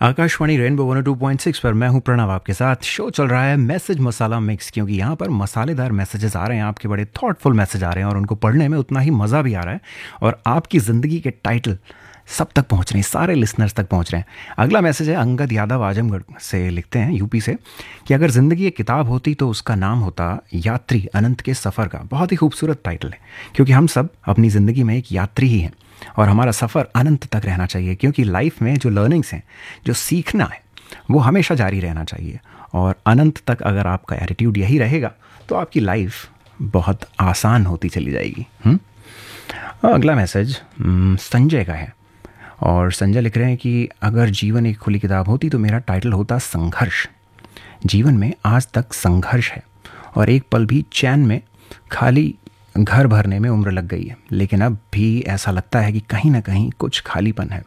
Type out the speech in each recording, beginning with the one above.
Akashvani rainbow 102.6 पर मैं हूं प्रणव आपके साथ। शो चल रहा है मैसेज मसाला मिक्स, क्योंकि यहाँ पर मसालेदार मैसेजेस आ रहे हैं, आपके बड़े थॉटफुल मैसेज आ रहे हैं और उनको पढ़ने में उतना ही मज़ा भी आ रहा है और आपकी ज़िंदगी के टाइटल सब तक पहुँच रहे हैं, सारे लिसनर्स तक पहुँच रहे हैं। अगला मैसेज है अंगद यादव आजमगढ़ से, लिखते हैं यूपी से कि अगर ज़िंदगी एक किताब होती तो उसका नाम होता यात्री अनंत के सफ़र का। बहुत ही खूबसूरत टाइटल है, क्योंकि हम सब अपनी ज़िंदगी में एक यात्री ही हैं और हमारा सफ़र अनंत तक रहना चाहिए, क्योंकि लाइफ में जो लर्निंग्स हैं, जो सीखना है, वो हमेशा जारी रहना चाहिए। और अनंत तक अगर आपका एटीट्यूड यही रहेगा तो आपकी लाइफ बहुत आसान होती चली जाएगी। अगला मैसेज संजय का है और संजय लिख रहे हैं कि अगर जीवन एक खुली किताब होती तो मेरा टाइटल होता संघर्ष। जीवन में आज तक संघर्ष है और एक पल भी चैन में खाली घर भरने में उम्र लग गई है, लेकिन अब भी ऐसा लगता है कि कहीं ना कहीं कुछ खालीपन है।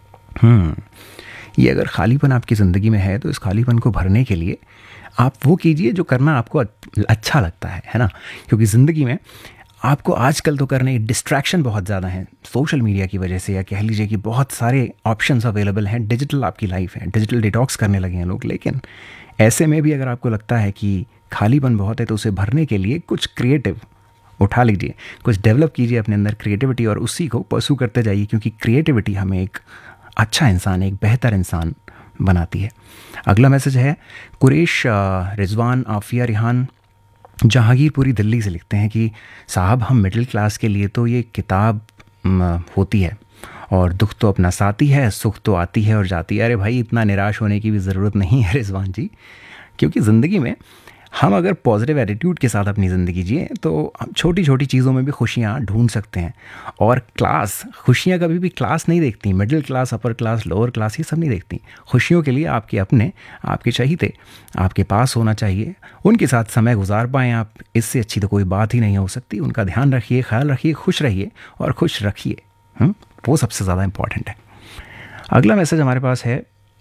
ये अगर खालीपन आपकी ज़िंदगी में है तो इस खालीपन को भरने के लिए आप वो कीजिए जो करना आपको अच्छा लगता है ना। क्योंकि ज़िंदगी में आपको आजकल तो करने डिस्ट्रैक्शन बहुत ज़्यादा हैं, सोशल मीडिया की वजह से, या कह लीजिए कि बहुत सारे ऑप्शंस अवेलेबल हैं। डिजिटल आपकी लाइफ है, डिजिटल डिटॉक्स करने लगे हैं लोग। लेकिन ऐसे में भी अगर आपको लगता है कि खालीपन बहुत है तो उसे भरने के लिए कुछ क्रिएटिव उठा लीजिए, कुछ डेवलप कीजिए अपने अंदर क्रिएटिविटी और उसी को परस्यू करते जाइए, क्योंकि क्रिएटिविटी हमें एक अच्छा इंसान, एक बेहतर इंसान बनाती है। अगला मैसेज है कुरेश रिजवान आफिया रिहान जहांगीरपुरी दिल्ली से, लिखते हैं कि साहब हम मिडिल क्लास के लिए तो ये किताब होती है और दुख तो अपना साथी है, सुख तो आती है और जाती है। अरे भाई, इतना निराश होने की भी ज़रूरत नहीं है रिजवान जी, क्योंकि ज़िंदगी में हम अगर पॉजिटिव एटीट्यूड के साथ अपनी ज़िंदगी जिए तो हम छोटी छोटी चीज़ों में भी खुशियाँ ढूंढ सकते हैं। और खुशियाँ कभी भी क्लास नहीं देखती, middle class, upper class, lower class, ये सब नहीं देखती। खुशियों के लिए आपके अपने, आपके चहीते आपके पास होना चाहिए, उनके साथ समय गुजार पाएँ आप। इससे अच्छी तो कोई बात ही नहीं हो सकती। उनका ध्यान रखिए, ख्याल रखिए, खुश रहिए और खुश रखिए, वो सबसे ज़्यादा इम्पॉर्टेंट है। अगला मैसेज हमारे पास है,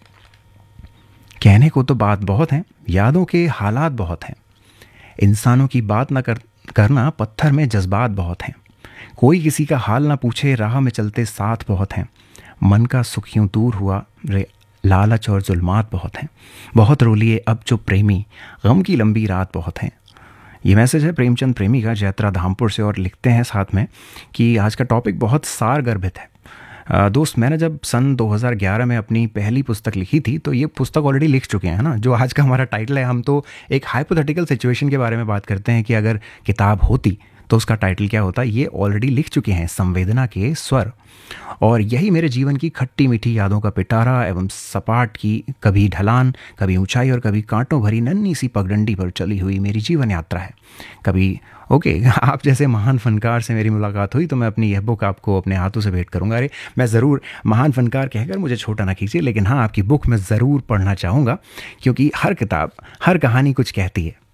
कहने को तो बात बहुत है, यादों के हालात बहुत हैं, इंसानों की बात न करना पत्थर में जज्बात बहुत हैं, कोई किसी का हाल ना पूछे, राह में चलते साथ बहुत हैं, मन का सुख यूं दूर हुआ रे, लालच और जुल्मात बहुत हैं, बहुत रो लिए अब चुप प्रेमी, गम की लंबी रात बहुत हैं। ये मैसेज है प्रेमचंद प्रेमी का, जैत्रा धामपुर से, और लिखते हैं साथ में कि आज का टॉपिक बहुत सारगर्भित है। दोस्त, मैंने जब सन 2011 में अपनी पहली पुस्तक लिखी थी तो ये पुस्तक ऑलरेडी लिख चुके हैं ना, जो आज का हमारा टाइटल है। हम तो एक हाइपोथेटिकल सिचुएशन के बारे में बात करते हैं कि अगर किताब होती तो उसका टाइटल क्या होता। ये ऑलरेडी लिख चुके हैं, संवेदना के स्वर। और यही मेरे जीवन की खट्टी मीठी यादों का पिटारा एवं सपाट की कभी ढलान, कभी ऊंचाई और कभी कांटों भरी नन्ही सी पगडंडी पर चली हुई मेरी जीवन यात्रा है। कभी आप जैसे महान फनकार से मेरी मुलाकात हुई तो मैं अपनी यह बुक आपको अपने हाथों से भेंट करूंगा। अरे, मैं ज़रूर, महान फनकार कहकर मुझे छोटा ना कीजिए, लेकिन हाँ, आपकी बुक मैं ज़रूर पढ़ना चाहूँगा, क्योंकि हर किताब, हर कहानी कुछ कहती है।